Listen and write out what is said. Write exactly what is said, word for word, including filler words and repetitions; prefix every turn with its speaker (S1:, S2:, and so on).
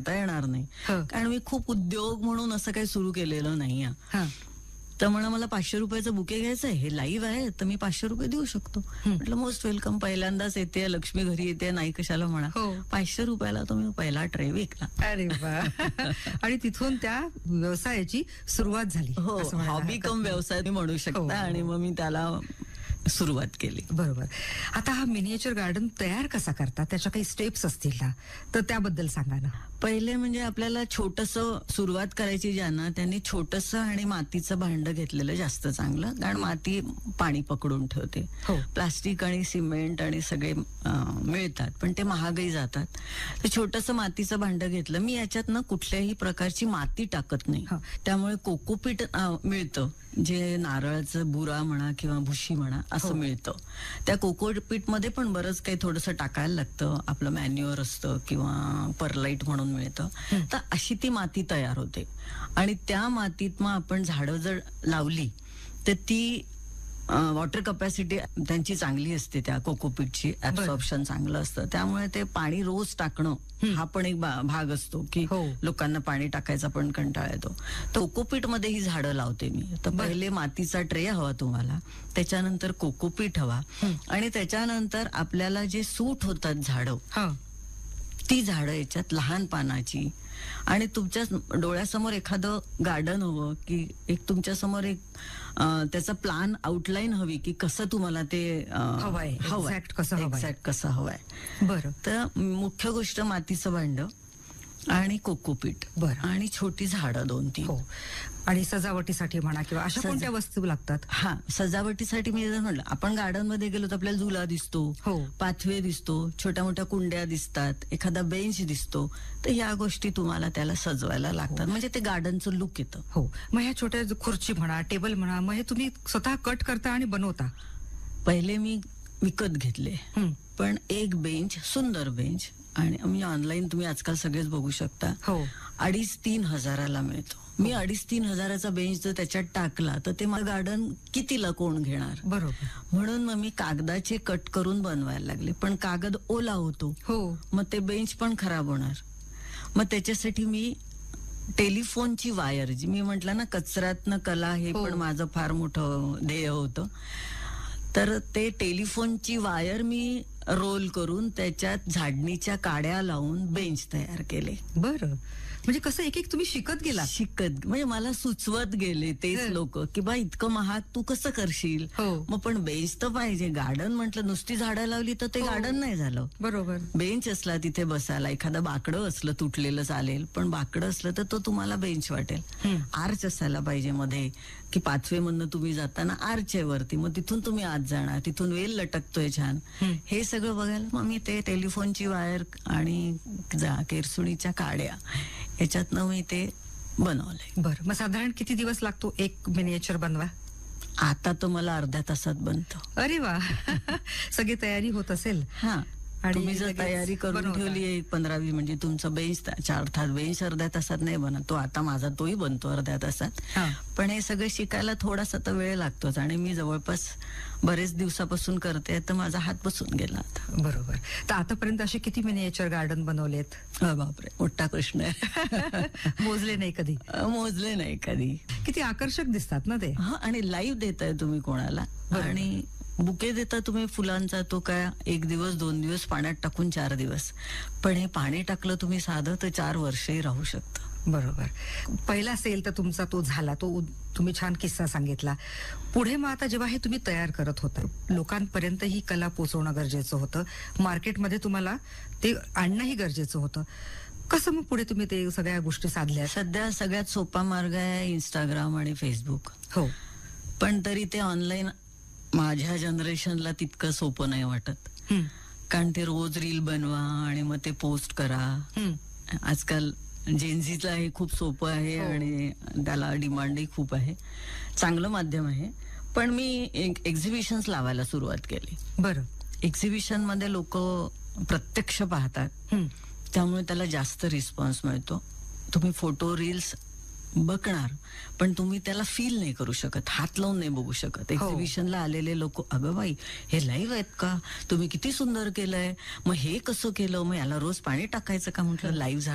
S1: सांगता येणार नाही. कारण मी खूप उद्योग म्हणून असं काही सुरू केलेलं नाही. तर म्हणा मला पाचशे रुपयाचं बुके घ्यायचंय, हे लाईव्ह आहे तर मी पाचशे रुपये देऊ शकतो. म्हटलं मोस्ट वेलकम, पहिल्यांदाच येते, लक्ष्मी घरी येते, नाही कशाला म्हणा. पाचशे रुपयाला तुम्ही पहिला ट्रे विकला.
S2: अरे वा. आणि तिथून त्या व्यवसायाची सुरुवात झाली.
S1: हो, हॉबी कम व्यवसाय म्हणू शकता. आणि मग मी त्याला सुरुवात केली.
S2: बरोबर. आता हा मिनिएचर गार्डन तयार कसा करता, त्याच्या काही स्टेप्स असतील ना, तर त्याबद्दल सांगा ना.
S1: पहिले म्हणजे आपल्याला छोटंसं सुरुवात करायची ज्यांना, त्यांनी छोटंसं आणि मातीचं भांड घेतलेलं जास्त चांगलं. कारण माती पाणी पकडून ठेवते. प्लास्टिक आणि सिमेंट आणि सगळे मिळतात पण ते महागही जातात. तर छोटंसं मातीचं भांड घेतलं मी. याच्यात ना कुठल्याही प्रकारची माती टाकत नाही. त्यामुळे कोकोपीट मिळतं, जे नारळाचं बुरा म्हणा किंवा भुशी म्हणा असं मिळतं. त्या कोकोपीट मध्ये पण बरंच काही थोडंसं टाकायला लागतं. आपलं मॅन्युअर असतं किंवा परलाईट म्हणून मिळतं. तर अशी ती माती तयार होते. आणि त्या मातीत मग आपण झाडं जर लावली तर ती वॉटर कपॅसिटी त्यांची चांगली असते. त्या कोकोपीटची ऍब्सॉर्प्शन चांगलं असतं. त्यामुळे ते पाणी रोज टाकणं हा पण एक भाग असतो की लोकांना पाणी टाकायचा पण कंटाळा येतो. तर कोकोपीट मध्ये ही झाडं लावते मी. तर पहिले मातीचा ट्रे हवा तुम्हाला, त्याच्यानंतर कोकोपीट हवा, आणि त्याच्यानंतर आपल्याला जे सूट होतात झाडं ती झाडं याच्यात लहान पानाची. आणि तुमच्या डोळ्यासमोर एखादं गार्डन हवं की एक तुमच्या समोर एक त्याचा प्लॅन आउटलाईन हवी की कसं तुम्हाला ते
S2: हवंय, एक्झॅक्ट कसं हवंय.
S1: एक्झॅक्ट कसं हवंय.
S2: बरं.
S1: तर मुख्य गोष्ट मातीचं भांड आणि कोकोपीट आणि छोटी झाडं दोन तीन.
S2: आणि सजावटीसाठी म्हणा किंवा अशा कोणत्या वस्तू लागतात?
S1: हा, सजावटीसाठी मी म्हटलं आपण गार्डन मध्ये गेलो तर आपल्याला झुला दिसतो, पाथवे दिसतो, छोट्या मोठ्या कुंड्या दिसतात, एखादा बेंच दिसतो. तर ह्या गोष्टी तुम्हाला त्याला सजवायला लागतात, म्हणजे ते गार्डनचं लुक येतं.
S2: हो. मग ह्या छोट्या खुर्ची म्हणा, टेबल म्हणा, मग हे तुम्ही स्वतः कट करता आणि बनवता?
S1: पहिले मी विकत घेतले, पण एक बेंच, सुंदर बेंच, आणि मी ऑनलाईन तुम्ही आजकाल सगळेच बघू शकता, अडीच तीन हजाराला मिळतो. मी अडीच तीन हजाराचा बेंच जर त्याच्यात टाकला तर ते मला गार्डन कितीला कोण घेणार.
S2: बरोबर.
S1: म्हणून मग मी कागदाचे कट करून बनवायला लागले. पण कागद ओला होतो, मग ते बेंच पण खराब होणार. मग त्याच्यासाठी मी टेलिफोनची वायर, जी मी म्हटलं ना कचऱ्यातनं कला, हे पण माझं फार मोठं ध्येय होतं. तर ते टेलिफोनची वायर मी रोल करून त्याच्यात झाडणीच्या काड्या लावून बेंच तयार केले.
S2: बरं. म्हणजे कसं एक एक तुम्ही शिकत गेला?
S1: शिकत म्हणजे मला सुचवत गेले तेच लोक की बा इतकं महाग तू कसं करशील. मग पण बेंच तर पाहिजे. गार्डन म्हटलं नुसती झाडं लावली तर ते गार्डन नाही झालं.
S2: बरोबर.
S1: बेंच असला तिथे बसायला, एखादं बाकडं असलं तुटलेलं चालेल, पण बाकडं असलं तर तो तुम्हाला बेंच वाटेल. आर्च असायला पाहिजे मध्ये, की पाचवे मधनं तुम्ही जाताना आर्च आहे वरती, मग तिथून तुम्ही आत जाणार, तिथून वेल लटकतोय छान. हे सगळं बघायला मग मी ते टेलिफोनची वायर आणि केरसुणीच्या काड्या याच्यातनं मी ते बनवलंय.
S2: बरं. मग साधारण किती दिवस लागतो एक मिनिएचर बनवा?
S1: आता तर मला अर्ध्या तासात बनतो.
S2: अरे वा. सगळी तयारी होत असेल.
S1: हा, तुम्ही जर तयारी करून ठेवली एक पंधरा वीस, म्हणजे तुमचं बेंच चार तास, बेंच अर्ध्या तासात नाही बनत. तो आता माझा तोही बनतो अर्ध्या तासात. पण हे सगळं शिकायला थोडासा तर वेळ लागतोच. आणि मी जवळपास बरेच दिवसापासून करते, तर माझा हात बसून गेला आता.
S2: बरोबर. तर आतापर्यंत असे किती मिनिएचर गार्डन बनवलेत?
S1: बापरे, मोठा प्रश्न आहे.
S2: मोजले नाही कधी?
S1: मोजले नाही कधी.
S2: किती आकर्षक दिसतात ना ते.
S1: हा, आणि लाईव्ह देताय तुम्ही कोणाला. आणि बुके देता तुम्ही फुलांचा, तो काय एक दिवस दोन दिवस पाण्यात टाकून चार दिवस, पण हे पाणी टाकलं तुम्ही साधं तर चार वर्षही राहू शकतं.
S2: बरोबर. पहिला सेल तर तुमचा तो झाला, तो तुम्ही छान किस्सा सांगितला. पुढे मग आता जेव्हा हे तुम्ही तयार करत होता, लोकांपर्यंत ही कला पोहोचवणं गरजेचं होतं, मार्केटमध्ये तुम्हाला ते आणणंही गरजेचं होतं. कसं मग पुढे तुम्ही ते सगळ्या गोष्टी साधल्या?
S1: सध्या सगळ्यात सोपा मार्ग आहे इंस्टाग्राम आणि फेसबुक.
S2: हो. पण
S1: तरी ते ऑनलाईन माझ्या जनरेशनला तितकं सोपं नाही वाटत. कारण ते रोज रील बनवा आणि मग ते पोस्ट करा. आजकाल जेनझीला हे खूप सोपं आहे आणि त्याला डिमांडही खूप आहे. चांगलं माध्यम आहे. पण मी एक्झिबिशन्स लावायला सुरुवात केली.
S2: बरं.
S1: एक्झिबिशन मध्ये लोक प्रत्यक्ष पाहतात, त्यामुळे त्याला जास्त रिस्पॉन्स मिळतो. तुम्ही फोटो रील्स बघणार पण तुम्ही त्याला फील नाही करू शकत, हात लावून नाही बघू शकत. एक्झिबिशनला आलेले लोक, अगं बाई हे लाईव्ह आहेत का, तुम्ही किती सुंदर केलंय, मग हे कसं केलं, मग याला रोज पाणी टाकायचं का, म्हटलं लाईव्ह